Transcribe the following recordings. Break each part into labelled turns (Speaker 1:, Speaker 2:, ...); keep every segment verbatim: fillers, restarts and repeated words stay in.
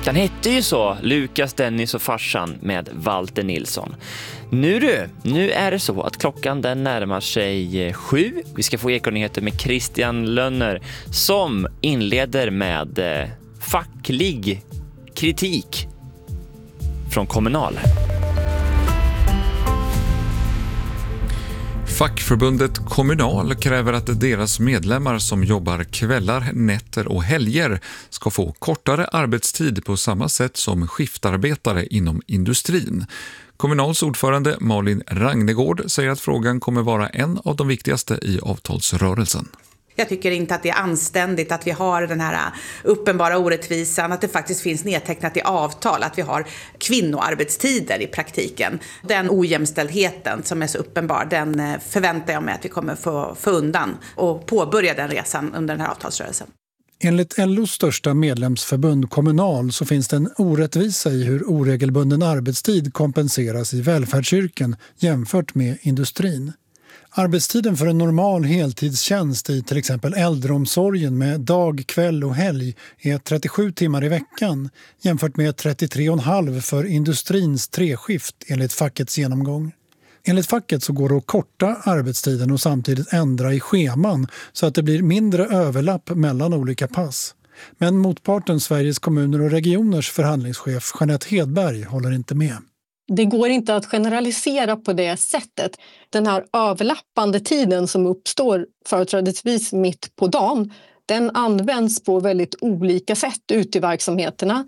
Speaker 1: Den hette ju så, Lukas, Dennis och farsan med Walter Nilsson. Nu du, nu är det så att klockan den närmar sig sju. Vi ska få Ekonyheter med Christian Lönner som inleder med eh, facklig kritik från Kommunal.
Speaker 2: Fackförbundet Kommunal kräver att deras medlemmar som jobbar kvällar, nätter och helger ska få kortare arbetstid på samma sätt som skiftarbetare inom industrin. Kommunals ordförande Malin Ragnegård säger att frågan kommer vara en av de viktigaste i avtalsrörelsen.
Speaker 3: Jag tycker inte att det är anständigt att vi har den här uppenbara orättvisan, att det faktiskt finns nedtecknat i avtal att vi har kvinnoarbetstider i praktiken. Den ojämställdheten som är så uppenbar, den förväntar jag mig att vi kommer få, få undan och påbörja den resan under den här avtalsrörelsen.
Speaker 4: Enligt L O:s största medlemsförbund Kommunal så finns det en orättvisa i hur oregelbunden arbetstid kompenseras i välfärdsyrken jämfört med industrin. Arbetstiden för en normal heltidstjänst i till exempel äldreomsorgen med dag, kväll och helg är trettiosju timmar i veckan jämfört med trettiotre komma fem för industrins treskift enligt fackets genomgång. Enligt facket så går det att korta arbetstiden och samtidigt ändra i scheman så att det blir mindre överlapp mellan olika pass. Men motparten Sveriges kommuner och regioners förhandlingschef Jeanette Hedberg håller inte med.
Speaker 5: Det går inte att generalisera på det sättet. Den här överlappande tiden som uppstår företrädesvis mitt på dagen, den används på väldigt olika sätt ute i verksamheterna.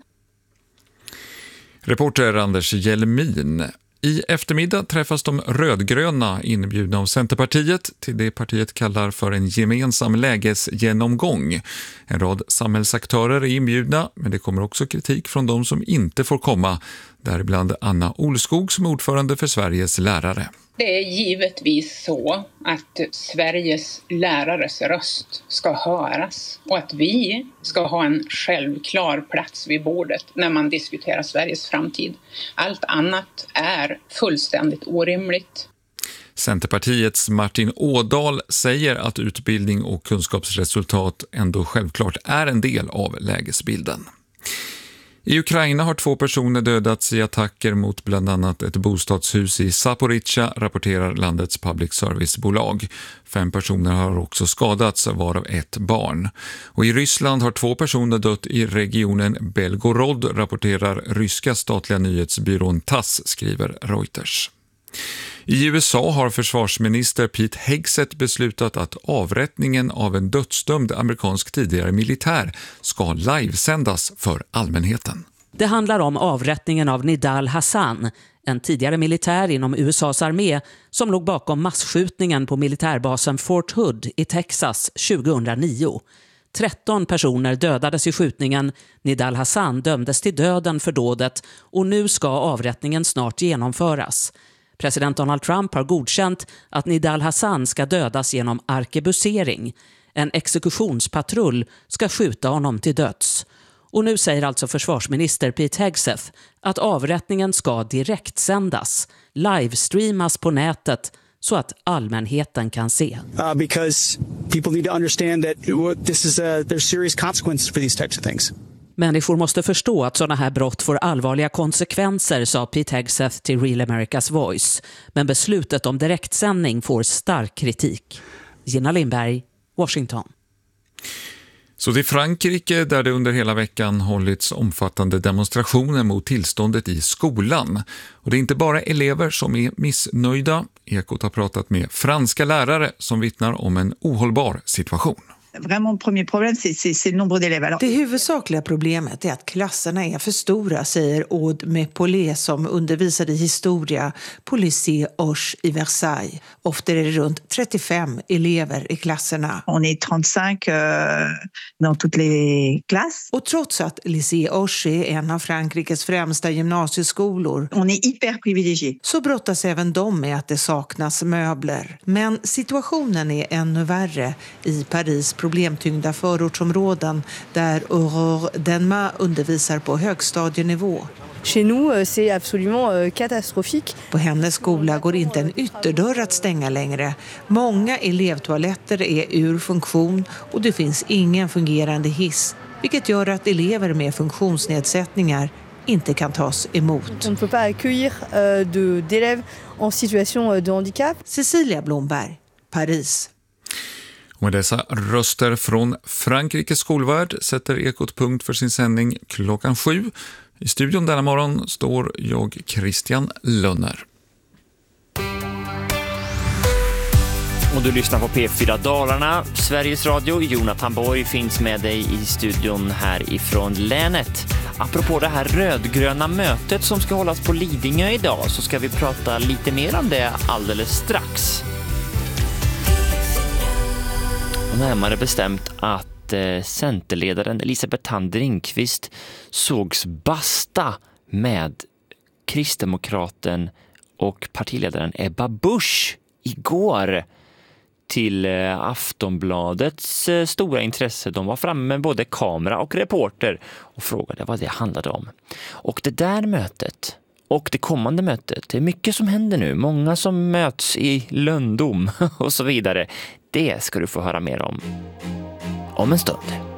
Speaker 2: Reporter Anders Hjelmin. I eftermiddag träffas de rödgröna inbjudna av Centerpartiet till det partiet kallar för en gemensam lägesgenomgång. En rad samhällsaktörer är inbjudna, men det kommer också kritik från de som inte får komma. Däribland Anna Olskog som ordförande för Sveriges lärare.
Speaker 6: Det är givetvis så att Sveriges lärares röst ska höras och att vi ska ha en självklar plats vid bordet när man diskuterar Sveriges framtid. Allt annat är fullständigt orimligt.
Speaker 2: Centerpartiets Martin Ådahl säger att utbildning och kunskapsresultat ändå självklart är en del av lägesbilden. I Ukraina har två personer dödats i attacker mot bland annat ett bostadshus i Zaporizjzja, rapporterar landets public service-bolag. Fem personer har också skadats, varav ett barn. Och i Ryssland har två personer dött i regionen Belgorod, rapporterar ryska statliga nyhetsbyrån Tass, skriver Reuters. I U S A har försvarsminister Pete Hegseth beslutat att avrättningen av en dödsdömd amerikansk tidigare militär ska livesändas för allmänheten.
Speaker 7: Det handlar om avrättningen av Nidal Hasan, en tidigare militär inom U S A:s armé som låg bakom massskjutningen på militärbasen Fort Hood i Texas tjugohundranio. tretton personer dödades i skjutningen. Nidal Hasan dömdes till döden för dådet och nu ska avrättningen snart genomföras. President Donald Trump har godkänt att Nidal Hasan ska dödas genom arkebusering. En exekutionspatrull ska skjuta honom till döds. Och nu säger alltså försvarsminister Pete Hegseth att avrättningen ska direktsändas, livestreamas på nätet så att allmänheten kan se.
Speaker 8: Uh, because people need to understand that this is a, there's serious consequences for these types of things.
Speaker 7: Människor måste förstå att sådana här brott får allvarliga konsekvenser, sa Pete Hegseth till Real America's Voice. Men beslutet om direktsändning får stark kritik. Gina Lindberg, Washington.
Speaker 2: Så till Frankrike, där det under hela veckan hållits omfattande demonstrationer mot tillståndet i skolan. Och det är inte bara elever som är missnöjda. Ekot har pratat med franska lärare som vittnar om en ohållbar situation.
Speaker 9: Det huvudsakliga problemet är att klasserna är för stora, säger Aude Mepollet som undervisade i historia på Lycée Hoche i Versailles. Ofta är det runt trettiofem elever i klasserna.
Speaker 10: On est trente-cinq euh, dans toutes les classes.
Speaker 9: Och trots att Lycée Hoche är en av Frankrikes främsta gymnasieskolor,
Speaker 10: on est hyper privilégié,
Speaker 9: så brottas även de med att det saknas möbler. Men situationen är ännu värre i Paris problemtyngda förortsområden där Aurore Denma undervisar på högstadienivå.
Speaker 11: Chez nous, c'est absolument catastrophique.
Speaker 9: På hennes skola går inte en ytterdörr att stänga längre. Många elevtoaletter är ur funktion och det finns ingen fungerande hiss. vilket gör att elever med funktionsnedsättningar inte kan tas emot.
Speaker 11: On ne peut pas accueillir euh, de, d'élèves en situation de handicap.
Speaker 9: Cecilia Blomberg, Paris.
Speaker 2: Och med dessa röster från Frankrikes skolvärld sätter Ekot punkt för sin sändning klockan sju. I studion denna morgon står jag, Christian Lönner.
Speaker 1: Och du lyssnar på P fyra Dalarna, Sveriges Radio. Jonathan Borg finns med dig i studion här ifrån länet. Apropå det här rödgröna mötet som ska hållas på Lidingö idag så ska vi prata lite mer om det alldeles strax. Och närmare bestämt att eh, centerledaren Elisabeth Thand Ringqvist sågs basta med kristdemokraten och partiledaren Ebba Busch igår. Till Aftonbladets stora intresse. De var framme med både kamera och reporter och frågade vad det handlade om. Och det där mötet och det kommande mötet, det är mycket som händer nu. Många som möts i lönndom och så vidare. Det ska du få höra mer om om en stund.